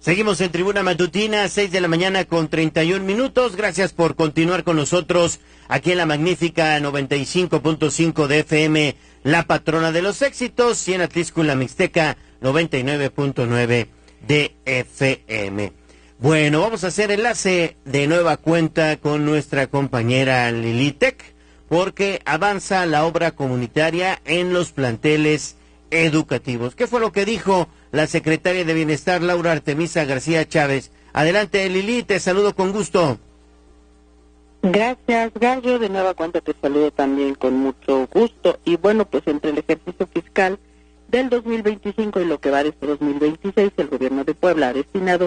Seguimos en Tribuna Matutina, 6 de la mañana con 31 minutos. Gracias por continuar con nosotros aquí en la magnífica 95.5 de FM, la patrona de los éxitos, y en Atlisco, la Mixteca, 99.9 de FM. Bueno, vamos a hacer enlace de nueva cuenta con nuestra compañera Lilitec, porque avanza la obra comunitaria en los planteles educativos. ¿Qué fue lo que dijo la secretaria de Bienestar, Laura Artemisa García Chávez? Adelante, Lili, te saludo con gusto. Gracias, Gallo. De nueva cuenta te saludo también con mucho gusto. Y bueno, pues entre el ejercicio fiscal del 2025 y lo que va de este 2026, el gobierno de Puebla ha destinado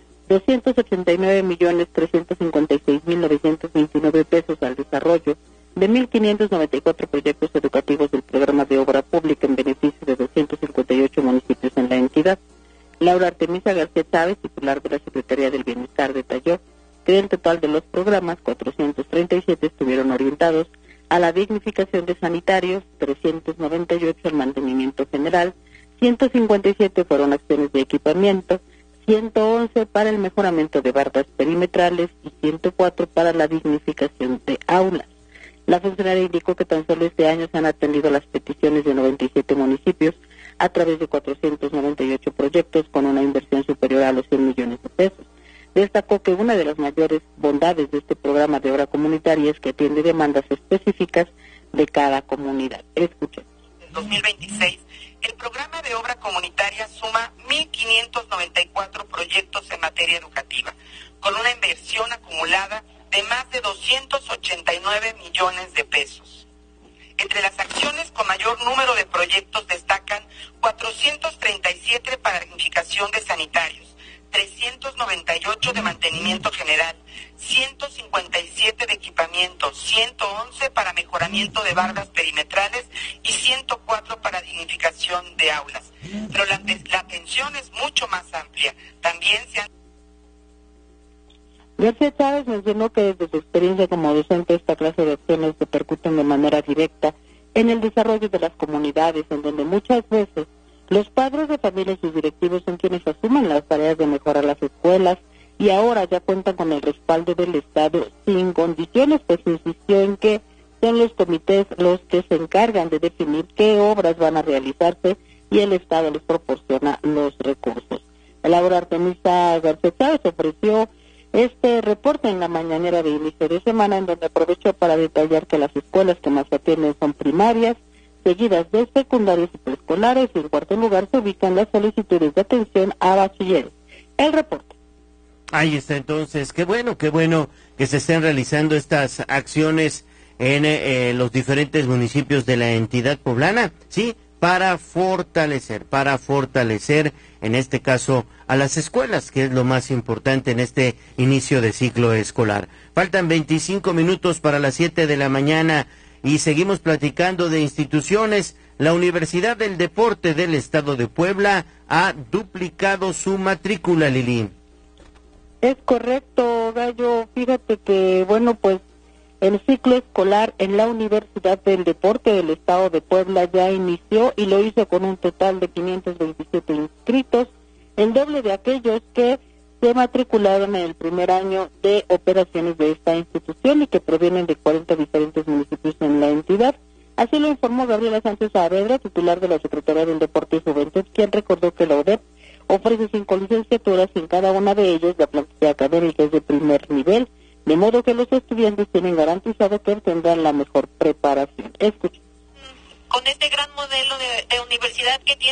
289.356.929 pesos al desarrollo de 1.594 proyectos educativos del programa de obra pública en beneficio de 258 municipios en la entidad. Laura Artemisa García Chávez, titular de la Secretaría del Bienestar, detalló que del total de los programas, 437 estuvieron orientados a la dignificación de sanitarios, 398 al mantenimiento general, 157 fueron acciones de equipamiento, 111 para el mejoramiento de bardas perimetrales y 104 para la dignificación de aulas. La funcionaria indicó que tan solo este año se han atendido las peticiones de 97 municipios a través de 498 proyectos con una inversión superior a los 100 millones de pesos. Destacó que una de las mayores bondades de este programa de obra comunitaria es que atiende demandas específicas de cada comunidad. Escuchen. En 2026, el programa de obra comunitaria suma 1.594 proyectos en materia educativa, con una inversión acumulada de más de 289 millones de pesos. Entre las acciones con mayor número de proyectos destacan 437 para dignificación de sanitarios, 398 de mantenimiento general, 157 de equipamiento, 111 para mejoramiento de bardas perimetrales y 104 para dignificación de aulas. Pero la atención es mucho más amplia. También se han... García Chávez mencionó que desde su experiencia como docente esta clase de acciones repercuten de manera directa en el desarrollo de las comunidades, en donde muchas veces los padres de familia y sus directivos son quienes asumen las tareas de mejorar las escuelas y ahora ya cuentan con el respaldo del Estado sin condiciones, pues insistió en que son los comités los que se encargan de definir qué obras van a realizarse y el Estado les proporciona los recursos. Laura Artemisa García Chávez ofreció este reporte en la mañanera de inicio de semana, en donde aprovechó para detallar que las escuelas que más se atienden son primarias, seguidas de secundarias y preescolares, y en cuarto lugar se ubican las solicitudes de atención a bachilleres. El reporte. Ahí está entonces, qué bueno que se estén realizando estas acciones en los diferentes municipios de la entidad poblana, ¿sí? Para fortalecer, en este caso, a las escuelas, que es lo más importante en este inicio de ciclo escolar. Faltan 25 minutos para las 7 de la mañana y seguimos platicando de instituciones. La Universidad del Deporte del Estado de Puebla ha duplicado su matrícula, Lili. Es correcto, Gallo. Fíjate que, bueno, pues el ciclo escolar en la Universidad del Deporte del Estado de Puebla ya inició y lo hizo con un total de 527 inscritos, el doble de aquellos que se matricularon en el primer año de operaciones de esta institución y que provienen de 40 diferentes municipios en la entidad. Así lo informó Gabriela Sánchez Saavedra, titular de la Secretaría del Deporte y Juventud, quien recordó que la UDEP ofrece 5 licenciaturas y en cada una de ellas la plantilla académica es de primer nivel, de modo que los estudiantes tienen garantizado que tendrán la mejor preparación. Escuchen. Con este gran modelo de universidad que tiene